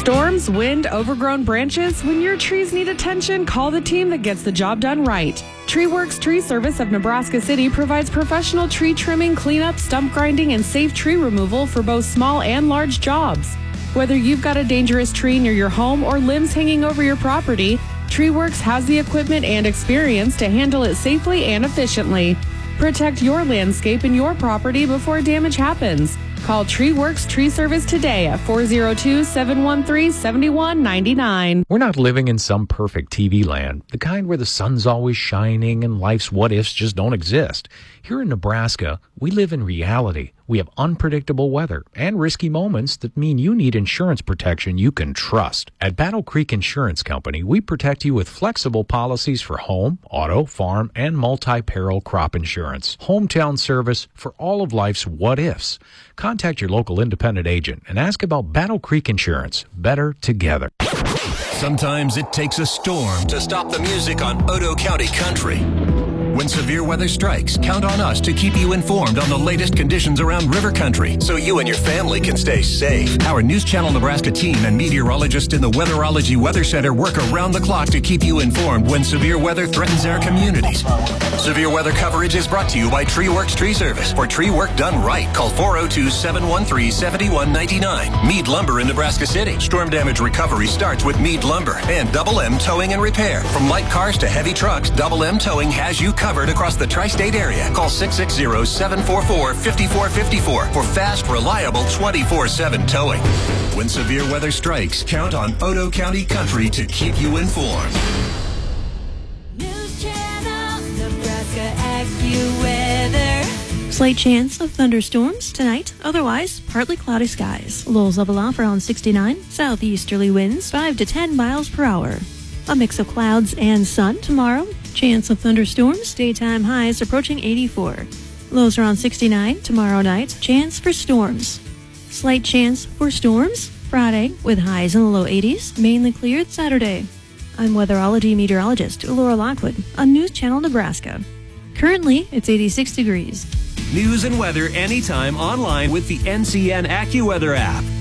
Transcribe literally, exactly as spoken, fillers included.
Storms, wind, overgrown branches. When your trees need attention, call the team that gets the job done right. TreeWorks Tree Service of Nebraska City provides professional tree trimming, cleanup, stump grinding, and safe tree removal for both small and large jobs. Whether you've got a dangerous tree near your home or limbs hanging over your property, TreeWorks has the equipment and experience to handle it safely and efficiently. Protect your landscape and your property before damage happens. Call TreeWorks Tree Service today at four oh two, seven one three, seven one nine nine. We're not living in some perfect T V land, the kind where the sun's always shining and life's what-ifs just don't exist. Here in Nebraska, we live in reality. We have unpredictable weather and risky moments that mean you need insurance protection you can trust. At Battle Creek Insurance Company, we protect you with flexible policies for home, auto, farm, and multi-peril crop insurance. Hometown service for all of life's what-ifs. Contact your local independent agent and ask about Battle Creek Insurance. Better together. Sometimes it takes a storm to stop the music on Otoe County Country. When severe weather strikes, count on us to keep you informed on the latest conditions around river country so you and your family can stay safe. Our News Channel Nebraska team and meteorologists in the Weatherology Weather Center work around the clock to keep you informed when severe weather threatens our communities. Severe weather coverage is brought to you by TreeWorks Tree Service. For tree work done right, call four oh two, seven one three, seven one nine nine. Mead Lumber in Nebraska City. Storm damage recovery starts with Mead Lumber and Double M Towing and Repair. From light cars to heavy trucks, Double M Towing has you covered across the tri-state area. Call six six zero, seven four four, five four five four for fast, reliable twenty-four seven towing. When severe weather strikes, count on Otoe County Country to keep you informed. News Channel, Nebraska AccuWeather. Slight chance of thunderstorms tonight, otherwise partly cloudy skies. Lows level off around sixty-nine, southeasterly winds five to ten miles per hour. A mix of clouds and sun tomorrow. Chance of thunderstorms, daytime highs approaching eighty-four. Lows around sixty-nine tomorrow night. Chance for storms. Slight chance for storms Friday with highs in the low eighties, mainly cleared Saturday. I'm weatherology meteorologist Laura Lockwood on News Channel Nebraska. Currently, it's eighty-six degrees. News and weather anytime online with the N C N AccuWeather app.